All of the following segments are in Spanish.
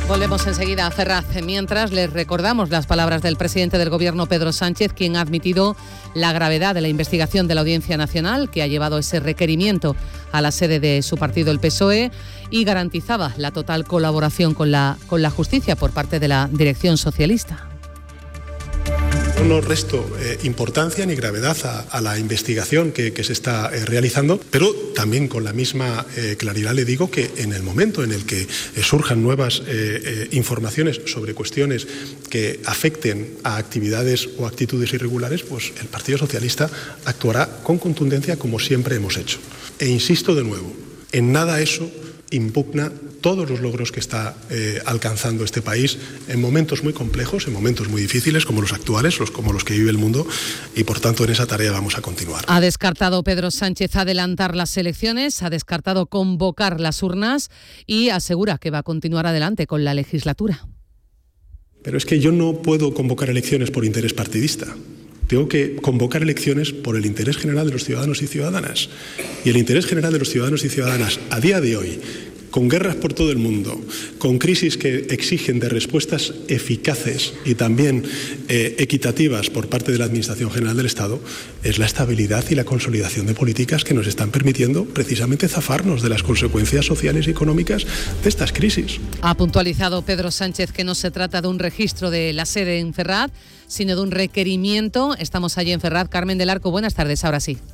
Volvemos enseguida a Ferraz. Mientras, les recordamos las palabras del presidente del Gobierno, Pedro Sánchez, quien ha admitido la gravedad de la investigación de la Audiencia Nacional, que ha llevado ese requerimiento a la sede de su partido, el PSOE, y garantizaba la total colaboración con la justicia por parte de la dirección socialista. No resto importancia ni gravedad a la investigación que se está realizando, pero también con la misma claridad le digo que en el momento en el que surjan nuevas informaciones sobre cuestiones que afecten a actividades o actitudes irregulares, pues el Partido Socialista actuará con contundencia como siempre hemos hecho. E insisto de nuevo, en nada eso impugna todos los logros que está alcanzando este país en momentos muy complejos, en momentos muy difíciles como los actuales, como los que vive el mundo, y por tanto en esa tarea vamos a continuar. Ha descartado Pedro Sánchez adelantar las elecciones, ha descartado convocar las urnas y asegura que va a continuar adelante con la legislatura. Pero es que yo no puedo convocar elecciones por interés partidista. Tengo que convocar elecciones por el interés general de los ciudadanos y ciudadanas. Y el interés general de los ciudadanos y ciudadanas a día de hoy, con guerras por todo el mundo, con crisis que exigen de respuestas eficaces y también equitativas por parte de la Administración General del Estado, es la estabilidad y la consolidación de políticas que nos están permitiendo precisamente zafarnos de las consecuencias sociales y económicas de estas crisis. Ha puntualizado Pedro Sánchez que no se trata de un registro de la sede en Ferraz, sino de un requerimiento. Estamos allí en Ferraz. Carmen del Arco, buenas tardes, ahora sí.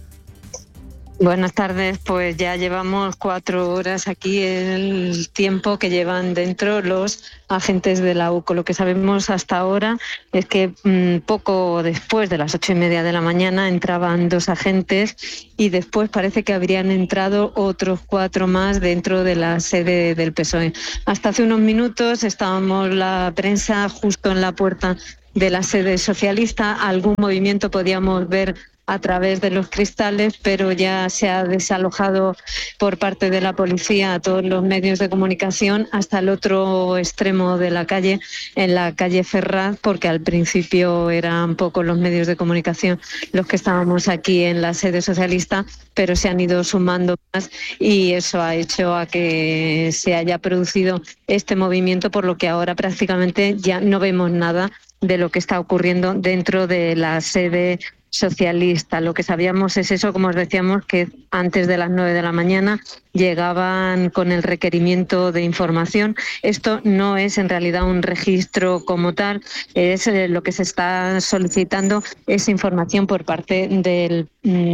Buenas tardes, pues ya llevamos 4 horas aquí, el tiempo que llevan dentro los agentes de la UCO. Lo que sabemos hasta ahora es que poco después de las 8:30 de la mañana entraban 2 agentes y después parece que habrían entrado otros 4 más dentro de la sede del PSOE. Hasta hace unos minutos estábamos la prensa justo en la puerta de la sede socialista. Algún movimiento podíamos ver a través de los cristales, pero ya se ha desalojado por parte de la policía a todos los medios de comunicación hasta el otro extremo de la calle, en la calle Ferraz, porque al principio eran pocos los medios de comunicación los que estábamos aquí en la sede socialista, pero se han ido sumando más y eso ha hecho a que se haya producido este movimiento, por lo que ahora prácticamente ya no vemos nada de lo que está ocurriendo dentro de la sede socialista. Lo que sabíamos es eso, como os decíamos, que antes de las 9 de la mañana llegaban con el requerimiento de información. Esto no es en realidad un registro como tal, es lo que se está solicitando es información por parte de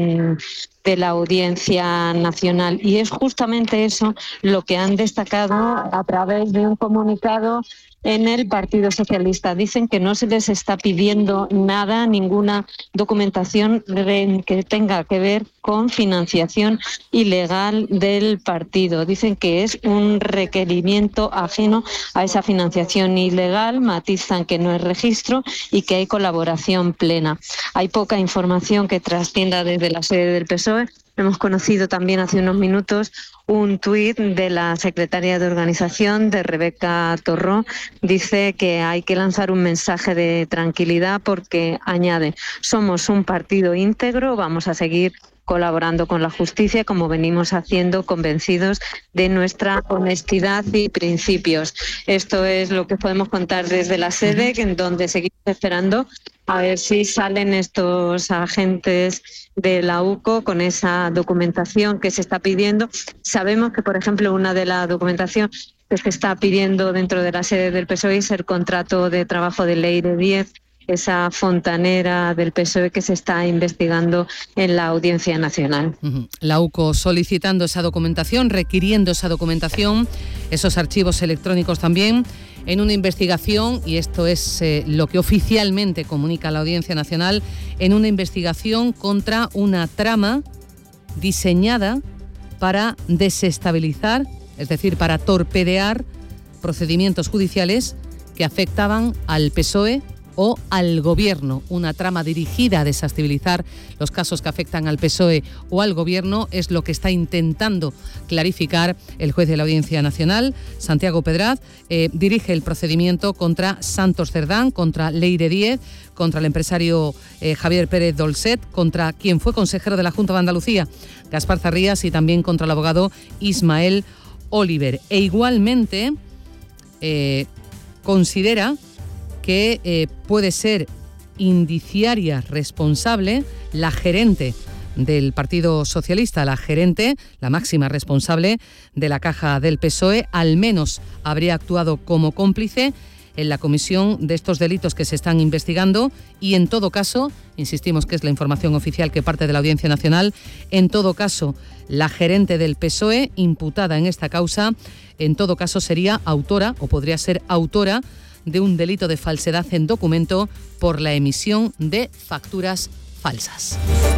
la Audiencia Nacional, y es justamente eso lo que han destacado a través de un comunicado en el Partido Socialista. Dicen que no se les está pidiendo nada, ninguna documentación que tenga que ver con financiación ilegal del partido. Dicen que es un requerimiento ajeno a esa financiación ilegal, matizan que no es registro y que hay colaboración plena. Hay poca información que trascienda desde la sede del PSOE. Hemos conocido también hace unos minutos un tuit de la secretaria de organización, de Rebeca Torró. Dice que hay que lanzar un mensaje de tranquilidad porque, añade, somos un partido íntegro, vamos a seguir colaborando con la justicia como venimos haciendo, convencidos de nuestra honestidad y principios. Esto es lo que podemos contar desde la sede, en donde seguimos esperando a ver si salen estos agentes de la UCO con esa documentación que se está pidiendo. Sabemos que, por ejemplo, una de la documentación que se está pidiendo dentro de la sede del PSOE es el contrato de trabajo de Leire Díez, esa fontanera del PSOE que se está investigando en la Audiencia Nacional. La UCO solicitando esa documentación, requiriendo esa documentación, esos archivos electrónicos también, en una investigación, y esto es lo que oficialmente comunica la Audiencia Nacional, en una investigación contra una trama diseñada para desestabilizar, es decir, para torpedear procedimientos judiciales que afectaban al PSOE o al Gobierno. Una trama dirigida a desestabilizar los casos que afectan al PSOE o al Gobierno es lo que está intentando clarificar el juez de la Audiencia Nacional, Santiago Pedraz. Dirige el procedimiento contra Santos Cerdán, contra Leire Díez, contra el empresario Javier Pérez Dolcet, contra quien fue consejero de la Junta de Andalucía, Gaspar Zarrías, y también contra el abogado Ismael Oliver. E igualmente considera que puede ser indiciaria responsable la gerente del Partido Socialista, la gerente, la máxima responsable de la Caja del PSOE, al menos habría actuado como cómplice en la comisión de estos delitos que se están investigando y en todo caso, insistimos que es la información oficial que parte de la Audiencia Nacional, en todo caso, la gerente del PSOE imputada en esta causa, en todo caso sería autora o podría ser autora de un delito de falsedad en documento por la emisión de facturas falsas.